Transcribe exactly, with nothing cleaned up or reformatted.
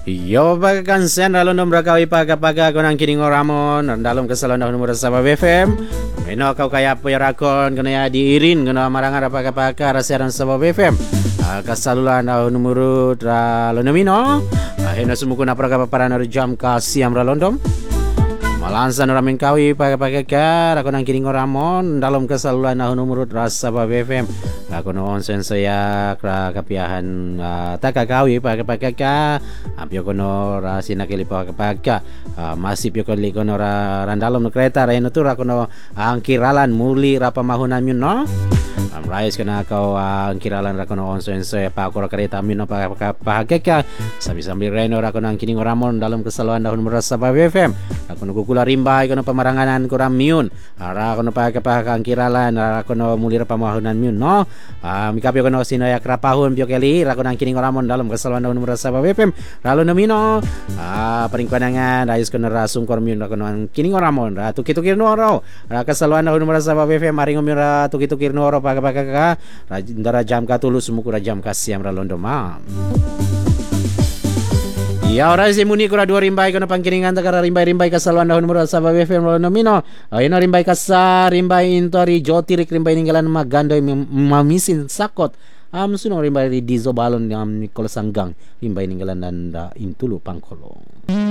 Yo pagkansen dalam nombor kau ipaga-paga ko nang kining oramon dalam kesalahan nomor Sabah B F M. Meno kau kaya po yarakon kana ya diirin kana marangan paga-paga rasiaran Sabah B F M. Kasalulan dalam nomor ra lonomino. Hena sumuko na praga paparan jam ka siam ra londom. Malansan ramen kawi paga-paga ka ako nang kining oramon dalam kasalulan dalam nomor ra Sabah B F M. Ako noon saya kra kapiahan uh, takakawi paga-paga ka apyo kono ra sinakili paga-paga uh, masih pyo kali kono ra randalom no kereta ra ino tur ako no ang kiralan muli ra pamahunan yun no am rais kana kau ang kiralan ra kono on saya pa ako ra kereta min no paga-paga ka sabi sambil reno ra kono ang kining oramon dalam kesalahan dahun merasa Sabah B F M ako no kukula rimbay kono pamaranganan ko ra miun ara kono paga-paga ang kiralan ra kono muli ra pamahunan yun no. Ah, uh, mikapyo kono sinoya krapahon pyo keli ra kono ang kining oramon dalam kesalahan dahun merasa Sabah B F M ralo nomino ah paringkanangan ayos kono ra sungkor miun ra kono ang kining oramon ra tuki-tukir no ro ra kesalahan dahun merasa Sabah B F M maring mi ra tuki-tukir no ro paga-paga ka ra ndara jam ka tulus sumuku ra jam ka siam ra londo mam. Ya ora si muni kura dua rimbai kono pangkiringan takara rimbai-rimbai kasaluan dahun mura Sabah B F M lo nomino. Ayno rimbai kasa rimbai intori jotirik rimbai ninggalan magandoy mamisin sakot. Am sunong rimbai di dizo balon am Nicolas Sanggang rimbai ninggalan nanda intulu pangkolong.